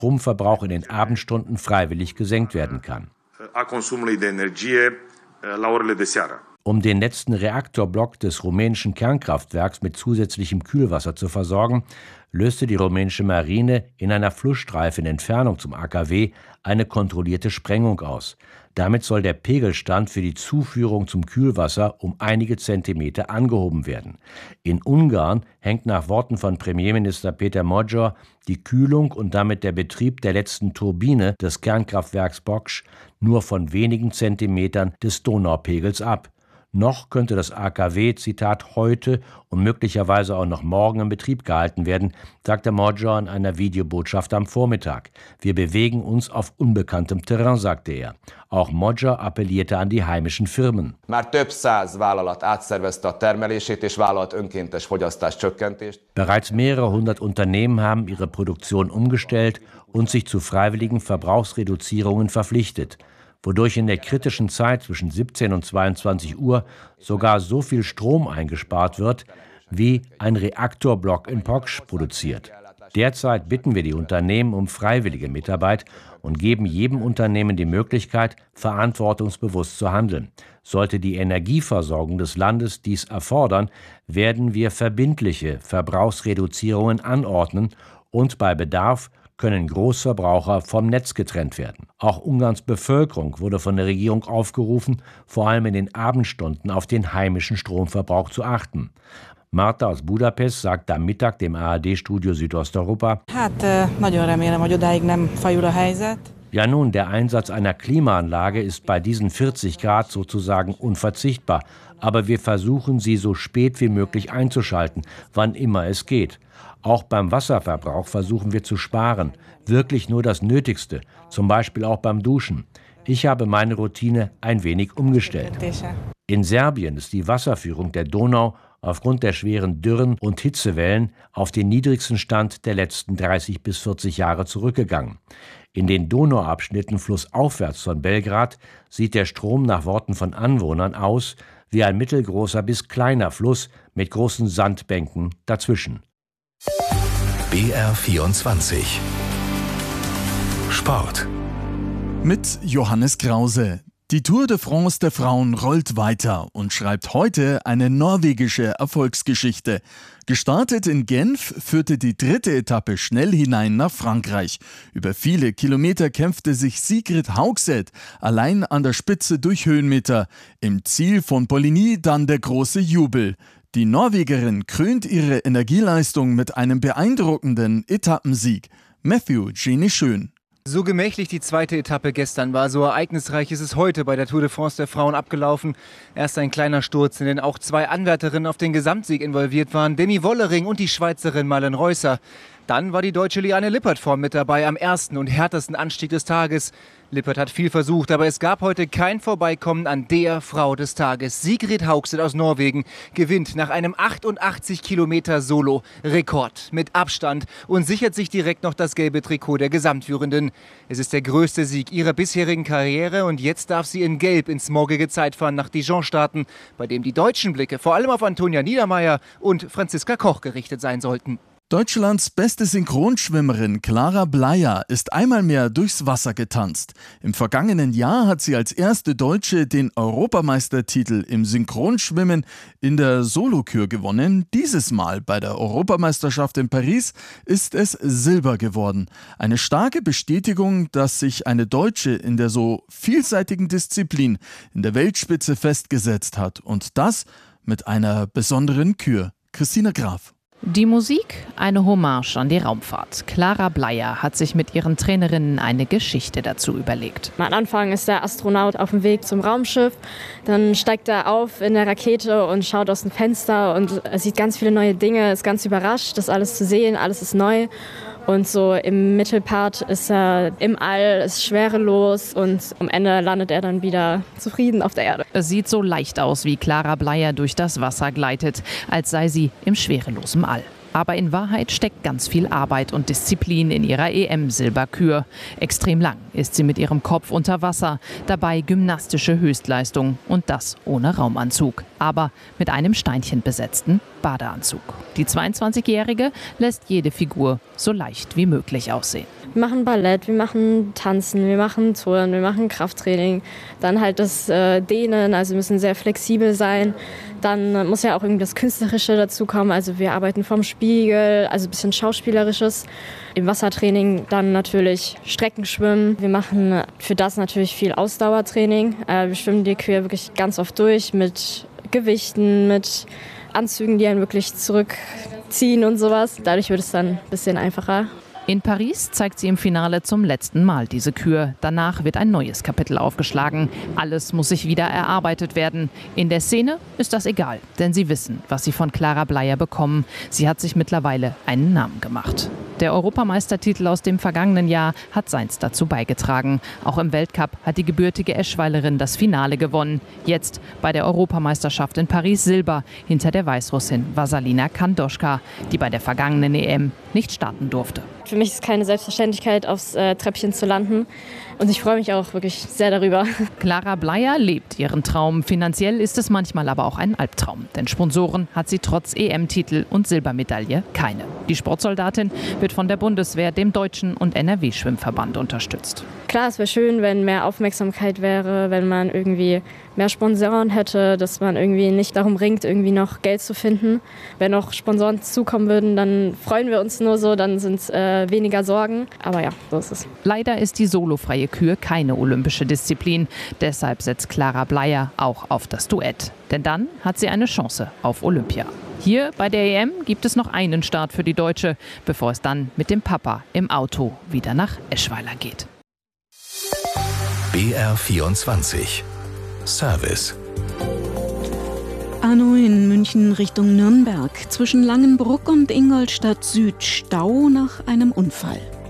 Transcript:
Stromverbrauch in den Abendstunden freiwillig gesenkt werden kann. Um den letzten Reaktorblock des rumänischen Kernkraftwerks mit zusätzlichem Kühlwasser zu versorgen, löste die rumänische Marine in einer Flussstreife in Entfernung zum AKW eine kontrollierte Sprengung aus. Damit soll der Pegelstand für die Zuführung zum Kühlwasser um einige Zentimeter angehoben werden. In Ungarn hängt nach Worten von Premierminister Péter Magyar die Kühlung und damit der Betrieb der letzten Turbine des Kernkraftwerks Bokcs nur von wenigen Zentimetern des Donaupegels ab. Noch könnte das AKW, Zitat, heute und möglicherweise auch noch morgen in Betrieb gehalten werden, sagte Magyar in einer Videobotschaft am Vormittag. Wir bewegen uns auf unbekanntem Terrain, sagte er. Auch Magyar appellierte an die heimischen Firmen. Bereits mehrere hundert Unternehmen haben ihre Produktion umgestellt und sich zu freiwilligen Verbrauchsreduzierungen verpflichtet, wodurch in der kritischen Zeit zwischen 17 und 22 Uhr sogar so viel Strom eingespart wird, wie ein Reaktorblock in Poksch produziert. Derzeit bitten wir die Unternehmen um freiwillige Mitarbeit und geben jedem Unternehmen die Möglichkeit, verantwortungsbewusst zu handeln. Sollte die Energieversorgung des Landes dies erfordern, werden wir verbindliche Verbrauchsreduzierungen anordnen und bei Bedarf können Großverbraucher vom Netz getrennt werden. Auch Ungarns Bevölkerung wurde von der Regierung aufgerufen, vor allem in den Abendstunden auf den heimischen Stromverbrauch zu achten. Marta aus Budapest sagt am Mittag dem ARD-Studio Südosteuropa: Ja nun, der Einsatz einer Klimaanlage ist bei diesen 40 Grad sozusagen unverzichtbar, aber wir versuchen, sie so spät wie möglich einzuschalten, wann immer es geht. Auch beim Wasserverbrauch versuchen wir zu sparen, wirklich nur das Nötigste, zum Beispiel auch beim Duschen. Ich habe meine Routine ein wenig umgestellt. In Serbien ist die Wasserführung der Donau aufgrund der schweren Dürren und Hitzewellen auf den niedrigsten Stand der letzten 30 bis 40 Jahre zurückgegangen. In den Donauabschnitten flussaufwärts von Belgrad sieht der Strom nach Worten von Anwohnern aus wie ein mittelgroßer bis kleiner Fluss mit großen Sandbänken dazwischen. BR 24 Sport mit Johannes Krause. Die Tour de France der Frauen rollt weiter und schreibt heute eine norwegische Erfolgsgeschichte. Gestartet in Genf führte die dritte Etappe schnell hinein nach Frankreich. Über viele Kilometer kämpfte sich Sigrid Haugset allein an der Spitze durch Höhenmeter. Im Ziel von Poligny dann der große Jubel. Die Norwegerin krönt ihre Energieleistung mit einem beeindruckenden Etappensieg. Matthew Genie Schön. So gemächlich die zweite Etappe gestern war, so ereignisreich ist es heute bei der Tour de France der Frauen abgelaufen. Erst ein kleiner Sturz, in den auch zwei Anwärterinnen auf den Gesamtsieg involviert waren, Demi Wollering und die Schweizerin Malen Reusser. Dann war die deutsche Liane Lippert vorn mit dabei am ersten und härtesten Anstieg des Tages. Lippert hat viel versucht, aber es gab heute kein Vorbeikommen an der Frau des Tages. Sigrid Haugset aus Norwegen gewinnt nach einem 88 Kilometer Solo Rekord mit Abstand und sichert sich direkt noch das gelbe Trikot der Gesamtführenden. Es ist der größte Sieg ihrer bisherigen Karriere und jetzt darf sie in Gelb ins morgige Zeitfahren nach Dijon starten, bei dem die deutschen Blicke vor allem auf Antonia Niedermeier und Franziska Koch gerichtet sein sollten. Deutschlands beste Synchronschwimmerin Clara Bleyer ist einmal mehr durchs Wasser getanzt. Im vergangenen Jahr hat sie als erste Deutsche den Europameistertitel im Synchronschwimmen in der Solokür gewonnen. Dieses Mal bei der Europameisterschaft in Paris ist es Silber geworden. Eine starke Bestätigung, dass sich eine Deutsche in der so vielseitigen Disziplin in der Weltspitze festgesetzt hat. Und das mit einer besonderen Kür. Christina Graf. Die Musik, eine Hommage an die Raumfahrt. Clara Bleyer hat sich mit ihren Trainerinnen eine Geschichte dazu überlegt. Am Anfang ist der Astronaut auf dem Weg zum Raumschiff, dann steigt er auf in der Rakete und schaut aus dem Fenster und er sieht ganz viele neue Dinge, ist ganz überrascht, das alles zu sehen, alles ist neu. Und so im Mittelpart ist er im All, ist schwerelos und am Ende landet er dann wieder zufrieden auf der Erde. Es sieht so leicht aus, wie Clara Bleyer durch das Wasser gleitet, als sei sie im schwerelosen All. Aber in Wahrheit steckt ganz viel Arbeit und Disziplin in ihrer EM-Silberkür. Extrem lang ist sie mit ihrem Kopf unter Wasser, dabei gymnastische Höchstleistung und das ohne Raumanzug, aber mit einem Steinchen besetzten Badeanzug. Die 22-Jährige lässt jede Figur so leicht wie möglich aussehen. Wir machen Ballett, wir machen Tanzen, wir machen Touren, wir machen Krafttraining. Dann halt das Dehnen, also wir müssen sehr flexibel sein. Dann muss ja auch irgendwie das Künstlerische dazukommen. Also wir arbeiten vorm Spiegel, also ein bisschen Schauspielerisches. Im Wassertraining dann natürlich Streckenschwimmen. Wir machen für das natürlich viel Ausdauertraining. Wir schwimmen die Quer wirklich ganz oft durch mit Gewichten, mit Anzügen, die einen wirklich zurückziehen und sowas. Dadurch wird es dann ein bisschen einfacher. In Paris zeigt sie im Finale zum letzten Mal diese Kür. Danach wird ein neues Kapitel aufgeschlagen. Alles muss sich wieder erarbeitet werden. In der Szene ist das egal, denn sie wissen, was sie von Clara Bleier bekommen. Sie hat sich mittlerweile einen Namen gemacht. Der Europameistertitel aus dem vergangenen Jahr hat seins dazu beigetragen. Auch im Weltcup hat die gebürtige Eschweilerin das Finale gewonnen. Jetzt bei der Europameisterschaft in Paris Silber hinter der Weißrussin Vasalina Kandoschka, die bei der vergangenen EM nicht starten durfte. Für mich ist es keine Selbstverständlichkeit, aufs Treppchen zu landen. Und ich freue mich auch wirklich sehr darüber. Clara Bleier lebt ihren Traum. Finanziell ist es manchmal aber auch ein Albtraum. Denn Sponsoren hat sie trotz EM-Titel und Silbermedaille keine. Die Sportsoldatin wird von der Bundeswehr, dem Deutschen und NRW-Schwimmverband unterstützt. Klar, es wäre schön, wenn mehr Aufmerksamkeit wäre, wenn man irgendwie mehr Sponsoren hätte, dass man irgendwie nicht darum ringt, irgendwie noch Geld zu finden. Wenn noch Sponsoren zukommen würden, dann freuen wir uns nur so, dann sind es weniger Sorgen. Aber ja, so ist es. Leider ist die solofreie Kür keine olympische Disziplin. Deshalb setzt Clara Bleier auch auf das Duett. Denn dann hat sie eine Chance auf Olympia. Hier bei der EM gibt es noch einen Start für die Deutsche, bevor es dann mit dem Papa im Auto wieder nach Eschweiler geht. BR24 Service. A9 München Richtung Nürnberg. Zwischen Langenbruck und Ingolstadt Süd Stau nach einem Unfall.